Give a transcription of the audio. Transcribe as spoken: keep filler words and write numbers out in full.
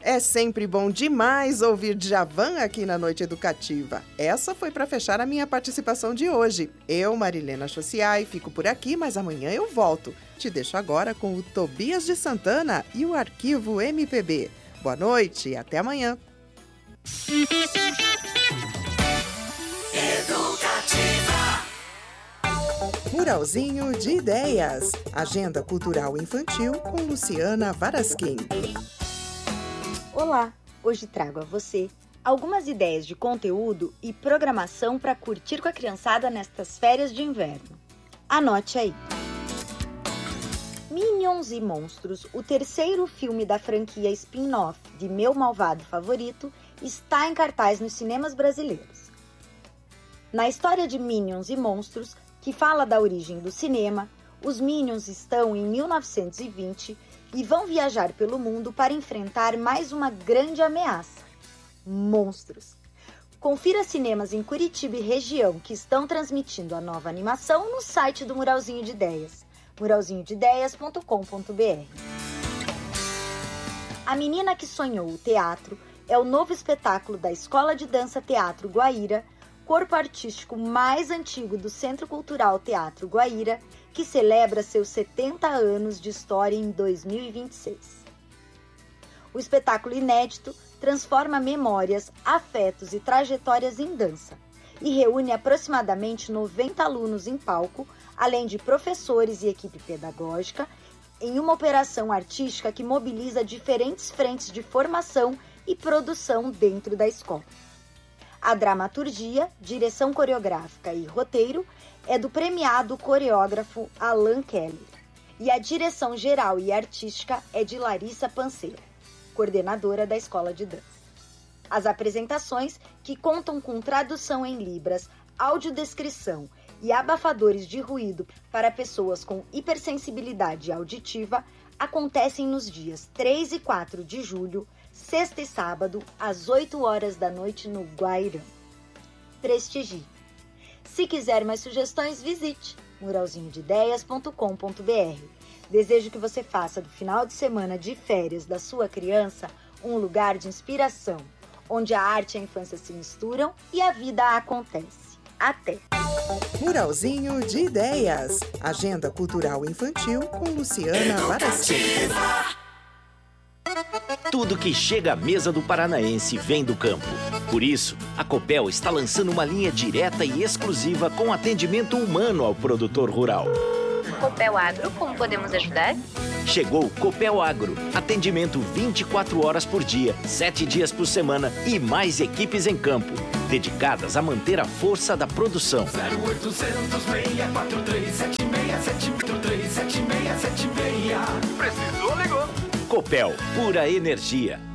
É sempre bom demais ouvir Djavan aqui na Noite Educativa. Essa foi para fechar a minha participação de hoje. Eu, Marilena Chociai, fico por aqui, mas amanhã eu volto. Te deixo agora com o Tobias de Santana e o Arquivo M P B. Boa noite e até amanhã. Educativa. Muralzinho de Ideias. Agenda Cultural Infantil com Luciana Varasquim. Olá! Hoje trago a você algumas ideias de conteúdo e programação para curtir com a criançada nestas férias de inverno. Anote aí! Minions e Monstros, o terceiro filme da franquia spin-off de Meu Malvado Favorito, está em cartaz nos cinemas brasileiros. Na história de Minions e Monstros, que fala da origem do cinema, os Minions estão em mil novecentos e vinte e vão viajar pelo mundo para enfrentar mais uma grande ameaça: monstros. Confira cinemas em Curitiba e região que estão transmitindo a nova animação no site do Muralzinho de Ideias, muralzinho de ideias ponto com ponto b r. A Menina que Sonhou o Teatro é o novo espetáculo da Escola de Dança Teatro Guaíra, corpo artístico mais antigo do Centro Cultural Teatro Guaíra, que celebra seus setenta anos de história em dois mil e vinte e seis. O espetáculo inédito transforma memórias, afetos e trajetórias em dança e reúne aproximadamente noventa alunos em palco, além de professores e equipe pedagógica, em uma operação artística que mobiliza diferentes frentes de formação e produção dentro da escola. A dramaturgia, direção coreográfica e roteiro é do premiado coreógrafo Alan Keller. E a direção geral e artística é de Larissa Panceira, coordenadora da Escola de Dança. As apresentações, que contam com tradução em libras, audiodescrição e abafadores de ruído para pessoas com hipersensibilidade auditiva, acontecem nos dias três e quatro de julho, sexta e sábado, às oito horas da noite no Guairão. Prestigie! Se quiser mais sugestões, visite muralzinho de ideias ponto com ponto b r. Desejo que você faça do final de semana de férias da sua criança um lugar de inspiração, onde a arte e a infância se misturam e a vida acontece. Até! Muralzinho de Ideias. Agenda Cultural Infantil com Luciana Varasquim. Tudo que chega à mesa do paranaense vem do campo. Por isso, a Copel está lançando uma linha direta e exclusiva com atendimento humano ao produtor rural. Copel Agro, como podemos ajudar? Chegou Copel Agro. Atendimento vinte e quatro horas por dia, sete dias por semana e mais equipes em campo, dedicadas a manter a força da produção. zero oitocentos, seis quatro três, sete seis sete quatro três, sete seis sete seis. Precisou, ligou. Copel, pura energia.